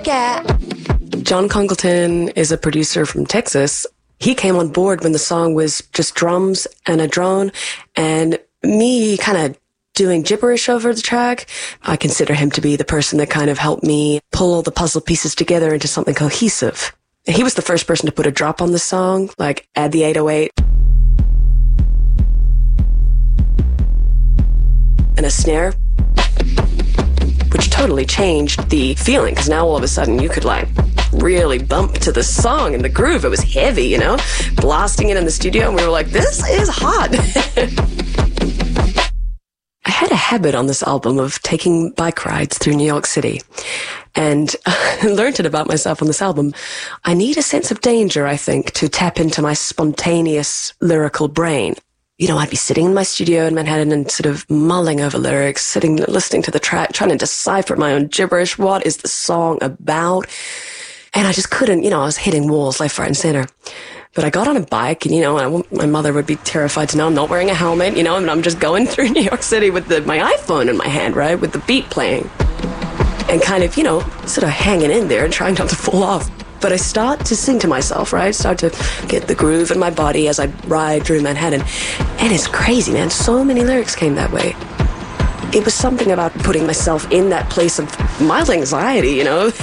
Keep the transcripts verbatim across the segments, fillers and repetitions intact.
Yeah. John Congleton is a producer from Texas. He came on board when the song was just drums and a drone, and me kind of doing gibberish over the track. I consider him to be the person that kind of helped me pull all the puzzle pieces together into something cohesive. He was the first person to put a drop on the song, like add the eight oh eight and a snare, which totally changed the feeling, because now all of a sudden you could like really bump to the song and the groove. It was heavy, you know, blasting it in the studio, and we were like, this is hot. I had a habit on this album of taking bike rides through New York City, and I learned it about myself on this album. I need a sense of danger, I think, to tap into my spontaneous lyrical brain. You know, I'd be sitting in my studio in Manhattan and sort of mulling over lyrics, sitting, listening to the track, trying to decipher my own gibberish. What is the song about? And I just couldn't, you know, I was hitting walls left, right, and center. But I got on a bike, and, you know, I, my mother would be terrified to know I'm not wearing a helmet, you know, and I'm just going through New York City with the, my iPhone in my hand, right, with the beat playing. And kind of, you know, sort of hanging in there and trying not to fall off. But I start to sing to myself, right? Start to get the groove in my body as I ride through Manhattan. And it's crazy, man. So many lyrics came that way. It was something about putting myself in that place of mild anxiety, you know?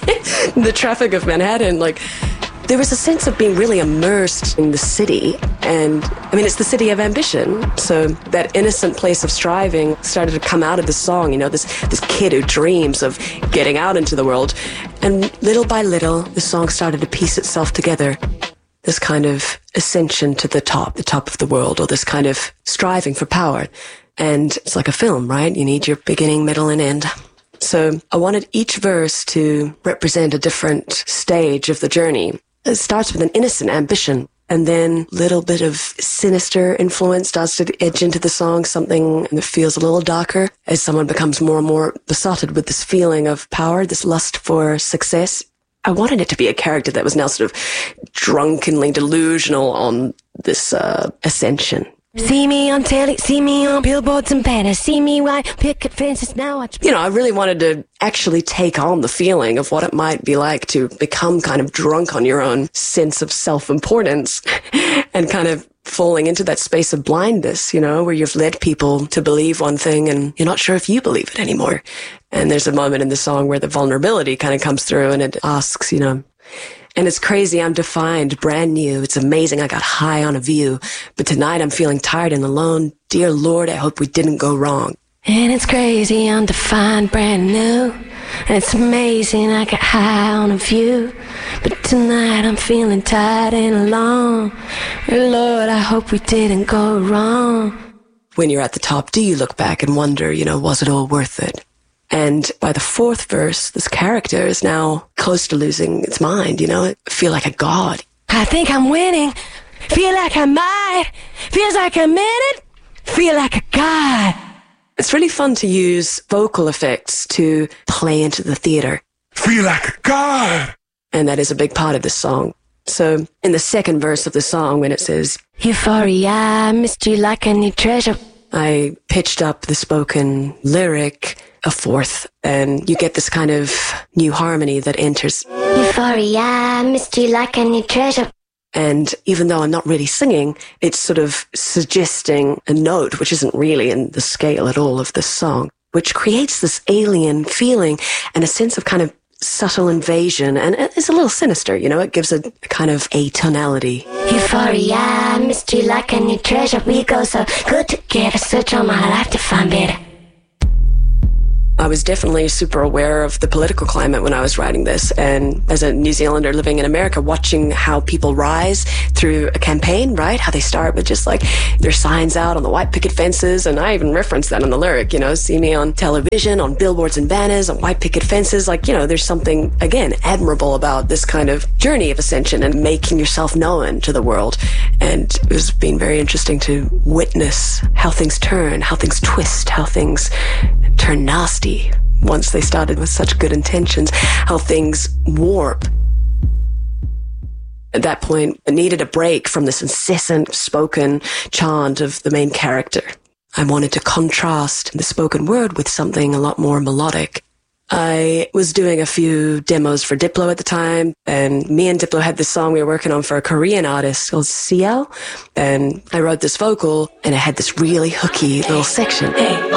The traffic of Manhattan, like, there was a sense of being really immersed in the city. And, I mean, it's the city of ambition. So that innocent place of striving started to come out of the song, you know, this, this kid who dreams of getting out into the world. And little by little, the song started to piece itself together. This kind of ascension to the top, the top of the world, or this kind of striving for power. And it's like a film, right? You need your beginning, middle, and end. So I wanted each verse to represent a different stage of the journey. It starts with an innocent ambition, and then a little bit of sinister influence starts to edge into the song, something that feels a little darker as someone becomes more and more besotted with this feeling of power, this lust for success. I wanted it to be a character that was now sort of drunkenly delusional on this uh, ascension. See me on telly, see me on billboards and banners, see me white picket fences now. Watch. You know, I really wanted to actually take on the feeling of what it might be like to become kind of drunk on your own sense of self-importance and kind of falling into that space of blindness, you know, where you've led people to believe one thing and you're not sure if you believe it anymore. And there's a moment in the song where the vulnerability kind of comes through and it asks, you know, and it's crazy, I'm defined, brand new. It's amazing, I got high on a view. But tonight I'm feeling tired and alone. Dear Lord, I hope we didn't go wrong. And it's crazy, undefined, brand new. And it's amazing, I got high on a view. But tonight I'm feeling tired and alone. Dear Lord, I hope we didn't go wrong. When you're at the top, do you look back and wonder, you know, was it all worth it? And by the fourth verse, this character is now close to losing its mind, you know? I feel like a god. I think I'm winning. Feel like I might. Feels like I'm in it. Feel like a god. It's really fun to use vocal effects to play into the theater. Feel like a god. And that is a big part of this song. So in the second verse of the song, when it says, Euphoria, I missed you like a new treasure, I pitched up the spoken lyric a fourth, and you get this kind of new harmony that enters. Euphoria, I missed you like a new treasure. And even though I'm not really singing, it's sort of suggesting a note which isn't really in the scale at all of the song, which creates this alien feeling and a sense of kind of subtle invasion, and it's a little sinister, you know, it gives a kind of atonality. Euphoria, I missed you like a new treasure. We go so good together, search all my life to find better. I was definitely super aware of the political climate when I was writing this, and as a New Zealander living in America, watching how people rise through a campaign, right? How they start with just like their signs out on the white picket fences, and I even referenced that in the lyric, you know, see me on television, on billboards and banners, on white picket fences. Like, you know, there's something, again, admirable about this kind of journey of ascension and making yourself known to the world. And it was been very interesting to witness how things turn, how things twist, how things turn nasty once they started with such good intentions, how things warp. At that point, I needed a break from this incessant spoken chant of the main character. I wanted to contrast the spoken word with something a lot more melodic. I was doing a few demos for Diplo at the time, and me and Diplo had this song we were working on for a Korean artist called C L, and I wrote this vocal, and it had this really hooky little section.